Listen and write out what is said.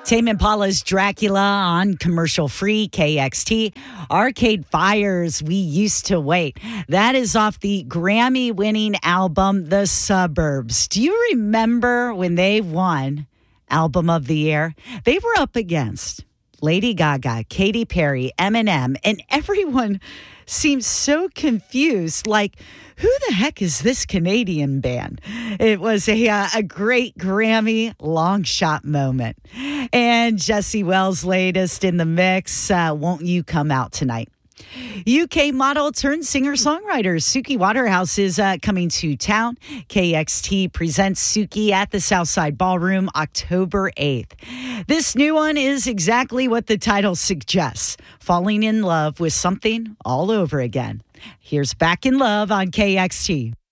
Tame Impala's Dracula on commercial-free KXT. Arcade Fire's We Used to Wait. That is off the Grammy-winning album, The Suburbs. Do you remember when they won Album of the Year? They were up against Lady Gaga, Katy Perry, Eminem, and everyone seemed so confused, like, who the heck is this Canadian band? It was a great Grammy long shot moment. And Jesse Wells' latest in the mix, Won't You Come Out Tonight? UK model turned singer-songwriter Suki Waterhouse is coming to town. KXT presents Suki at the Southside Ballroom October 8th. This new one is exactly what the title suggests, falling in love with something all over again. Here's Back in Love on KXT.